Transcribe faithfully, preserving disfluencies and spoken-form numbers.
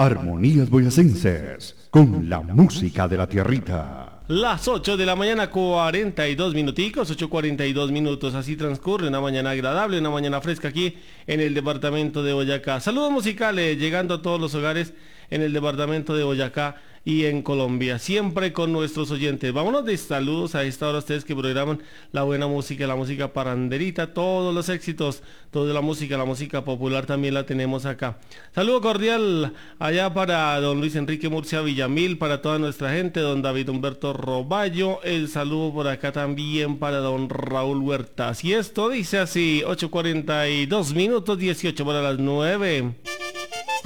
Armonías Boyacenses, con la música de la tierrita. Las ocho de la mañana, cuarenta y dos minuticos, ocho cuarenta y dos minutos, así transcurre una mañana agradable, una mañana fresca aquí en el departamento de Boyacá. Saludos musicales llegando a todos los hogares en el departamento de Boyacá y en Colombia, siempre con nuestros oyentes. Vámonos de saludos a esta hora, ustedes que programan la buena música, la música paranderita, todos los éxitos, toda la música, la música popular también la tenemos acá. Saludo cordial allá para don Luis Enrique Murcia Villamil, para toda nuestra gente, don David Humberto Roballo, el saludo por acá también para don Raúl Huertas. Y esto dice así, ocho cuarenta y dos minutos, dieciocho para las nueve.